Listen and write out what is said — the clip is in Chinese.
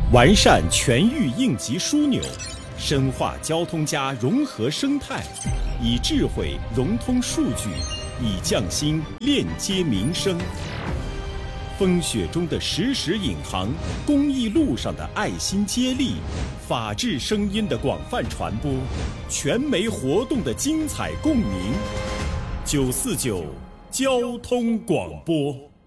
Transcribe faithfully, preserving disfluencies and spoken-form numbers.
完善全域应急枢纽，深化交通加融合生态，以智慧融通数据，以匠心链接民生。风雪中的实时引航，公益路上的爱心接力，法治声音的广泛传播，全媒活动的精彩共鸣。九四九交通广播。